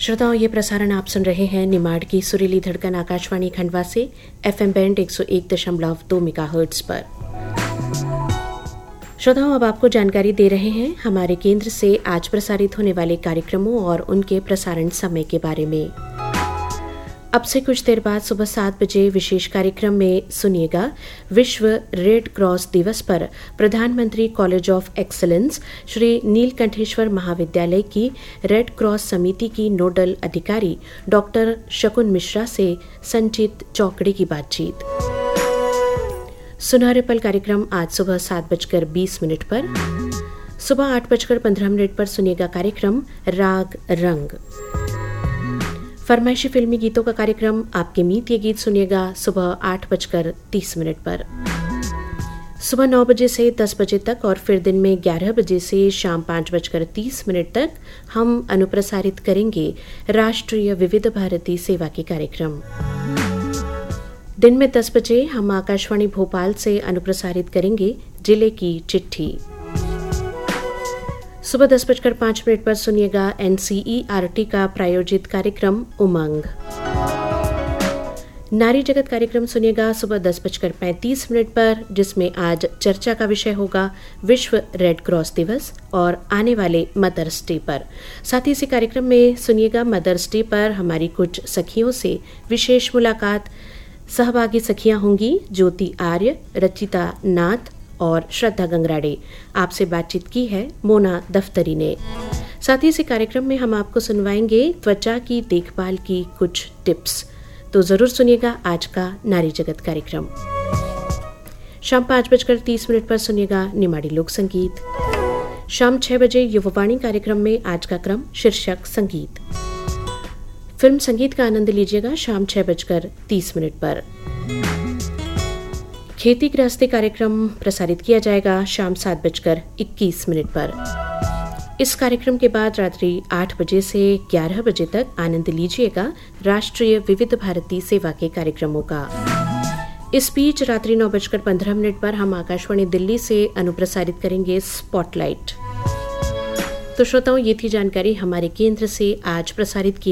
श्रोताओं, ये प्रसारण आप सुन रहे हैं निमाड़ की सुरीली धड़कन आकाशवाणी खंडवा से एफएम बैंड 101.2 मेगाहर्ट्ज पर। श्रोताओं, अब आपको जानकारी दे रहे हैं हमारे केंद्र से आज प्रसारित होने वाले कार्यक्रमों और उनके प्रसारण समय के बारे में। अब से कुछ देर बाद सुबह 7 बजे विशेष कार्यक्रम में सुनिएगा विश्व रेड क्रॉस दिवस पर प्रधानमंत्री college of excellence Shri Neelkantheshwar महाविद्यालय की रेड क्रॉस समिति की नोडल अधिकारी डॉक्टर शकुन मिश्रा से संचित चौकड़ी की बातचीत। सुनहरे पल कार्यक्रम आज सुबह 7:20 पर। सुबह 8:15 पर सुनिएगा कार्यक्रम राग रंग। फरमाइशी फिल्मी गीतों का कार्यक्रम आपके मीत ये गीत सुनिएगा सुबह 8:30 पर। सुबह 9 बजे से 10 बजे तक और फिर दिन में 11 बजे से शाम 5:30 तक हम अनुप्रसारित करेंगे राष्ट्रीय विविध भारती सेवा के कार्यक्रम। दिन में 10 बजे हम आकाशवाणी भोपाल से अनुप्रसारित करेंगे जिले की चिट्ठी। सुबह 10:05 पर सुनिएगा NCERT का प्रायोजित कार्यक्रम उमंग। नारी जगत कार्यक्रम सुनिएगा सुबह 10:35 पर, जिसमें आज चर्चा का विषय होगा विश्व रेड क्रॉस दिवस और आने वाले मदर्स डे पर। साथ ही इसी कार्यक्रम में सुनिएगा मदर्स डे पर हमारी कुछ सखियों से विशेष मुलाकात। सहभागी सखियां होंगी ज्योति आर्य, रचिता नाथ और श्रद्धा गंगराड़े। आपसे बातचीत की है मोना दफ्तरी ने। साथ ही इसी कार्यक्रम में हम आपको सुनवाएंगे त्वचा की देखभाल की कुछ टिप्स। तो जरूर सुनिएगा आज का नारी जगत कार्यक्रम। शाम 5:30 पर सुनिएगा निमाड़ी लोक संगीत। शाम 6 बजे युववाणी कार्यक्रम में आज का क्रम शीर्षक संगीत। फिल्म संगीत का आनंद लीजिएगा शाम 6:30 पर। खेती गृहस्थी कार्यक्रम प्रसारित किया जाएगा शाम 7:21 पर। इस कार्यक्रम के बाद रात्रि 8 बजे से 11 बजे तक आनंद लीजिएगा राष्ट्रीय विविध भारती सेवा के कार्यक्रमों का। इस बीच रात्रि 9:15 पर हम आकाशवाणी दिल्ली से अनुप्रसारित करेंगे स्पॉटलाइट। तो श्रोताओं, ये थी जानकारी हमारे केंद्र से आज प्रसारित की